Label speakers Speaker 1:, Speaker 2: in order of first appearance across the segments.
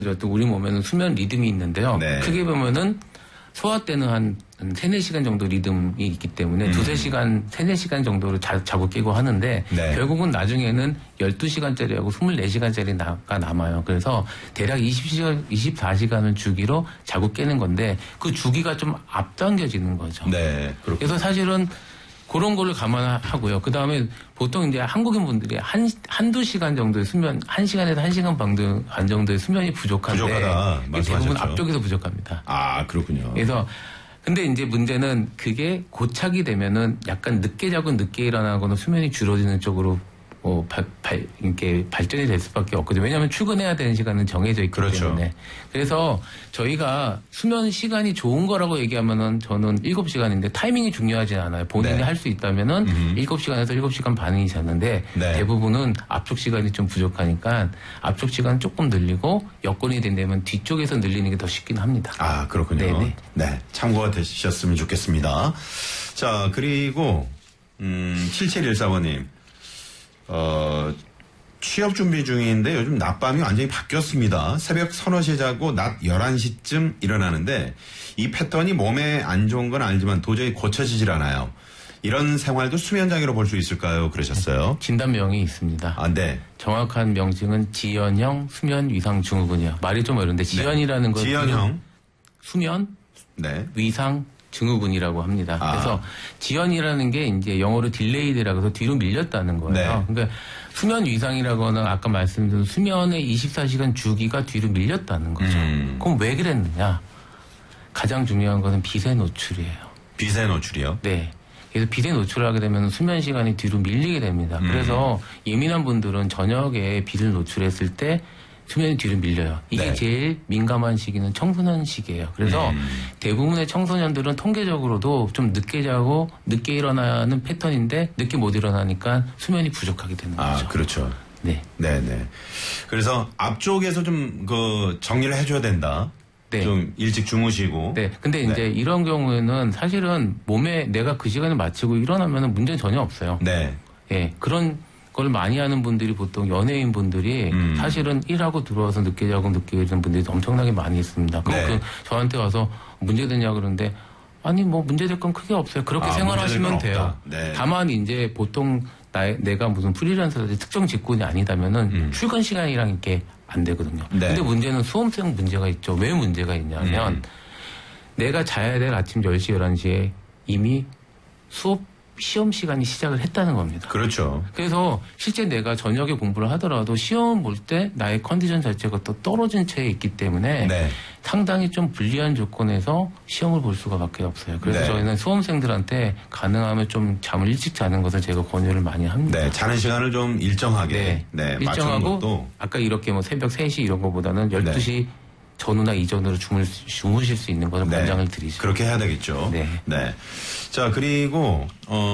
Speaker 1: 우리 몸에는 수면 리듬이 있는데요.
Speaker 2: 네.
Speaker 1: 크게 보면은 소화 때는 한 3-4시간 정도 리듬이 있기 때문에 2-3시간, 3-4시간 정도로 자고 깨고 하는데
Speaker 2: 네.
Speaker 1: 결국은 나중에는 12시간짜리하고 24시간짜리가 남아요. 그래서 대략 24시간을 주기로 자고 깨는 건데 그 주기가 좀 앞당겨지는 거죠.
Speaker 2: 네. 그렇군요.
Speaker 1: 그래서 사실은 그런 거를 감안하고요. 그 다음에 보통 이제 한국인 분들이 한두 시간 정도의 수면, 1시간에서 1시간 반 정도의 수면이 부족한데
Speaker 2: 부족하다
Speaker 1: 대부분
Speaker 2: 말씀하셨죠.
Speaker 1: 앞쪽에서 부족합니다.
Speaker 2: 아, 그렇군요.
Speaker 1: 그래서 근데 이제 문제는 그게 고착이 되면은 약간 늦게 자고 늦게 일어나거나 수면이 줄어드는 쪽으로 이렇게 발전이 될 수밖에 없거든요. 왜냐하면 출근해야 되는 시간은 정해져 있기
Speaker 2: 그렇죠.
Speaker 1: 때문에. 그래서 저희가 수면 시간이 좋은 거라고 얘기하면은 저는 7시간인데 타이밍이 중요하진 않아요. 본인이
Speaker 2: 네.
Speaker 1: 할 수 있다면은 7시간에서 7시간 반이 잤는데
Speaker 2: 네.
Speaker 1: 대부분은 앞쪽 시간이 좀 부족하니까 앞쪽 시간 조금 늘리고 여건이 된다면 뒤쪽에서 늘리는 게 더 쉽긴 합니다.
Speaker 2: 아, 그렇군요.
Speaker 1: 네네.
Speaker 2: 네. 참고가 되셨으면 좋겠습니다. 자, 그리고, 7714번님. 취업 준비 중인데 요즘 낮밤이 완전히 바뀌었습니다. 새벽 서너 시에 자고 낮 11시쯤 일어나는데 이 패턴이 몸에 안 좋은 건 알지만 도저히 고쳐지질 않아요. 이런 생활도 수면장애로 볼 수 있을까요? 그러셨어요.
Speaker 1: 진단명이 있습니다.
Speaker 2: 아, 네.
Speaker 1: 정확한 명칭은 지연형 수면 위상 증후군이요. 말이 좀 어려운데 지연이라는 것은
Speaker 2: 지연형.
Speaker 1: 수면
Speaker 2: 네.
Speaker 1: 위상 증후군이라고 합니다.
Speaker 2: 아.
Speaker 1: 그래서 지연이라는 게 이제 영어로 딜레이드라고 해서 뒤로 밀렸다는 거예요.
Speaker 2: 네.
Speaker 1: 그러니까 수면 위상이라거나 아까 말씀드린 수면의 24시간 주기가 뒤로 밀렸다는 거죠. 그럼 왜 그랬느냐? 가장 중요한 것은 빛의 노출이에요.
Speaker 2: 빛의 노출이요?
Speaker 1: 네. 그래서 빛에 노출하게 되면 수면 시간이 뒤로 밀리게 됩니다. 그래서 예민한 분들은 저녁에 빛을 노출했을 때 수면이 뒤로 밀려요. 이게
Speaker 2: 네.
Speaker 1: 제일 민감한 시기는 청소년 시기예요. 그래서 대부분의 청소년들은 통계적으로도 좀 늦게 자고 늦게 일어나는 패턴인데 늦게 못 일어나니까 수면이 부족하게 되는 거죠.
Speaker 2: 아, 그렇죠.
Speaker 1: 네.
Speaker 2: 네네. 그래서 앞쪽에서 좀 정리를 해줘야 된다.
Speaker 1: 네.
Speaker 2: 좀 일찍 주무시고.
Speaker 1: 네. 근데 이제 이런 경우에는 사실은 몸에 내가 그 시간에 마치고 일어나면 문제는 전혀 없어요.
Speaker 2: 네.
Speaker 1: 예. 그런 걸 많이 하는 분들이 보통 연예인 분들이 사실은 일하고 들어와서 늦게 자고 늦게 일하는 분들이 엄청나게 많이 있습니다. 그럼
Speaker 2: 네.
Speaker 1: 저한테 와서 문제되냐 그러는데 아니 뭐 문제될 건 크게 없어요. 그렇게 생활하시면
Speaker 2: 문제될 건
Speaker 1: 돼요.
Speaker 2: 없다. 네.
Speaker 1: 다만 이제 보통 내가 무슨 프리랜서라든지 특정 직군이 아니다면은 출근 시간이랑 이렇게 안 되거든요.
Speaker 2: 네.
Speaker 1: 근데 문제는 수험생 문제가 있죠. 왜 문제가 있냐면 내가 자야 될 아침 10시, 11시에 이미 시험 시간이 시작을 했다는 겁니다.
Speaker 2: 그렇죠.
Speaker 1: 그래서 실제 내가 저녁에 공부를 하더라도 시험 볼 때 나의 컨디션 자체가 또 떨어진 채에 있기 때문에
Speaker 2: 네.
Speaker 1: 상당히 좀 불리한 조건에서 시험을 볼 수가 밖에 없어요. 그래서
Speaker 2: 네.
Speaker 1: 저희는 수험생들한테 가능하면 좀 잠을 일찍 자는 것을 제가 권유를 많이 합니다.
Speaker 2: 네. 자는 시간을 좀 일정하게. 네. 맞추는
Speaker 1: 일정하고
Speaker 2: 것도.
Speaker 1: 아까 이렇게 뭐 새벽 3시 이런 거보다는 12시 전후나 이전으로 주무실 수 있는 것을 권장을 드리죠.
Speaker 2: 그렇게 해야 되겠죠.
Speaker 1: 네.
Speaker 2: 네. 자, 그리고,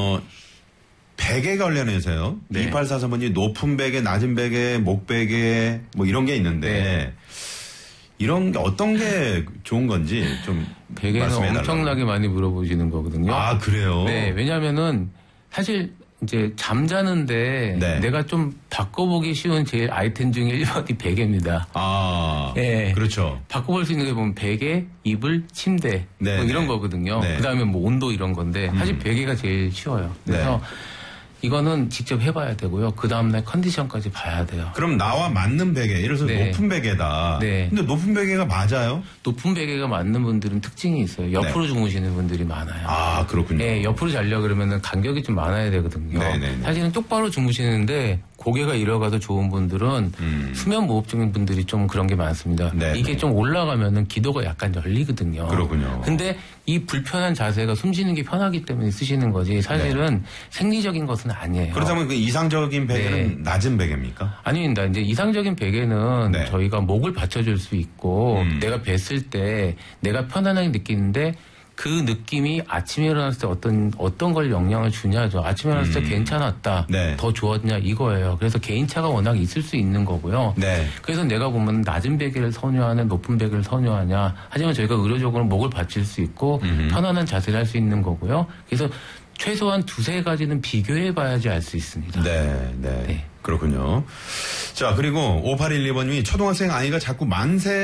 Speaker 2: 베개 관련해서요.
Speaker 1: 네.
Speaker 2: 2843번이 높은 베개, 낮은 베개, 목 베개, 뭐 이런 게 있는데, 이런 게 어떤 게 좋은 건지 좀
Speaker 1: 베개는
Speaker 2: 말씀해
Speaker 1: 엄청나게 많이 물어보시는 거거든요.
Speaker 2: 아, 그래요?
Speaker 1: 네, 왜냐면은 사실 이제 잠자는데
Speaker 2: 네.
Speaker 1: 내가 좀 바꿔보기 쉬운 제일 아이템 중에 1번이 베개입니다.
Speaker 2: 아,
Speaker 1: 네.
Speaker 2: 그렇죠.
Speaker 1: 바꿔볼 수 있는 게 보면 베개, 이불, 침대
Speaker 2: 네,
Speaker 1: 뭐 이런
Speaker 2: 네.
Speaker 1: 거거든요.
Speaker 2: 네.
Speaker 1: 그다음에 뭐 온도 이런 건데 사실 베개가 제일 쉬워요. 그래서 이거는 직접 해봐야 되고요. 그 다음날 컨디션까지 봐야 돼요.
Speaker 2: 그럼 나와 맞는 베개, 예를 들어서
Speaker 1: 네.
Speaker 2: 높은 베개다.
Speaker 1: 네.
Speaker 2: 근데 높은 베개가 맞아요?
Speaker 1: 높은 베개가 맞는 분들은 특징이 있어요. 옆으로 주무시는 분들이 많아요.
Speaker 2: 아, 그렇군요.
Speaker 1: 네, 옆으로 자려고 그러면은 간격이 좀 많아야 되거든요.
Speaker 2: 네네네.
Speaker 1: 사실은 똑바로 주무시는데 고개가 이래가도 좋은 분들은 수면 무호흡증인 분들이 좀 그런 게 많습니다.
Speaker 2: 네네.
Speaker 1: 이게 좀 올라가면은 기도가 약간 열리거든요.
Speaker 2: 그렇군요.
Speaker 1: 근데 이 불편한 자세가 숨 쉬는 게 편하기 때문에 쓰시는 거지 사실은 생리적인 것은 아니에요.
Speaker 2: 그렇다면 그 이상적인 베개는 낮은 베개입니까?
Speaker 1: 아닙니다. 이제 이상적인 베개는
Speaker 2: 네.
Speaker 1: 저희가 목을 받쳐줄 수 있고 내가 뱄을 때 내가 편안하게 느끼는데 그 느낌이 아침에 일어났을 때 어떤 걸 영향을 주냐죠. 아침에 일어났을 때 괜찮았다.
Speaker 2: 네.
Speaker 1: 더 좋았냐 이거예요. 그래서 개인차가 워낙 있을 수 있는 거고요.
Speaker 2: 네.
Speaker 1: 그래서 내가 보면 낮은 베개를 선호하냐 높은 베개를 선호하냐. 하지만 저희가 의료적으로 목을 받칠 수 있고 편안한 자세를 할 수 있는 거고요. 그래서 최소한 2-3가지는 비교해 봐야지 알 수 있습니다.
Speaker 2: 네, 네.
Speaker 1: 네.
Speaker 2: 그렇군요. 자, 그리고 5812번님이 초등학생 아이가 자꾸 만세